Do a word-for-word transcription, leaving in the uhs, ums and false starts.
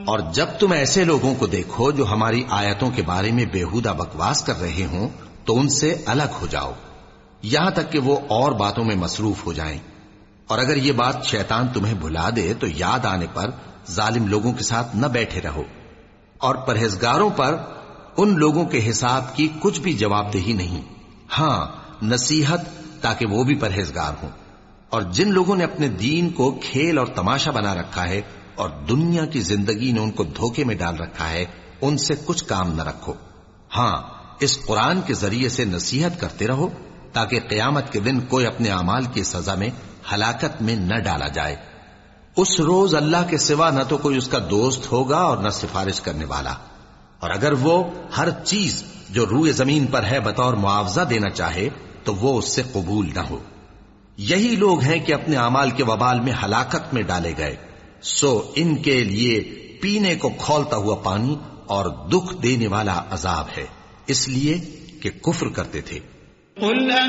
اور جب تم ایسے لوگوں کو دیکھو جو ہماری آیتوں کے بارے میں بےہودہ بکواس کر رہے ہوں تو ان سے الگ ہو جاؤ، یہاں تک کہ وہ اور باتوں میں مصروف ہو جائیں، اور اگر یہ بات شیطان تمہیں بھلا دے تو یاد آنے پر ظالم لوگوں کے ساتھ نہ بیٹھے رہو، اور پرہیزگاروں پر ان لوگوں کے حساب کی کچھ بھی جواب دہی نہیں، ہاں نصیحت تاکہ وہ بھی پرہیزگار ہوں۔ اور جن لوگوں نے اپنے دین کو کھیل اور تماشا بنا رکھا ہے اور دنیا کی زندگی نے ان کو دھوکے میں ڈال رکھا ہے، ان سے کچھ کام نہ رکھو، ہاں اس قرآن کے ذریعے سے نصیحت کرتے رہو تاکہ قیامت کے دن کوئی اپنے اعمال کی سزا میں ہلاکت میں نہ ڈالا جائے۔ اس روز اللہ کے سوا نہ تو کوئی اس کا دوست ہوگا اور نہ سفارش کرنے والا، اور اگر وہ ہر چیز جو روئے زمین پر ہے بطور معاوضہ دینا چاہے تو وہ اس سے قبول نہ ہو۔ یہی لوگ ہیں کہ اپنے اعمال کے وبال میں ہلاکت میں ڈالے گئے، سو ان کے لیے پینے کو کھولتا ہوا پانی اور دکھ دینے والا عذاب ہے، اس لیے کہ کفر کرتے تھے۔